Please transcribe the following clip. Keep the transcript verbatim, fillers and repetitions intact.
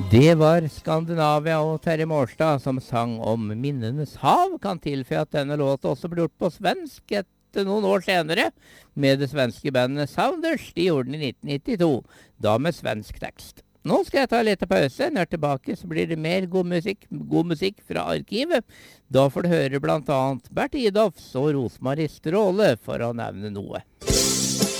Det var Skandinavia og Terje Mårstad som sang om minnenes hav. Kan tilføye at denne låta også ble gjort på svensk etter noen år senere med det svenske bandet Sounders. De gjorde den i nitten nittito, da med svensk tekst. Nå skal jeg ta litt pause. Når jeg er tilbake så blir det mer god musikk, god musikk fra arkivet. Da får du høre blant annet Bert Idolfs og Rosmarie Stråle, for å nevne noe.